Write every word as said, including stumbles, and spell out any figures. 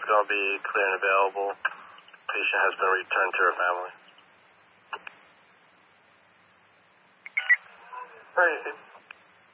going to be clear and available. Patient has been returned to her family. Where is it?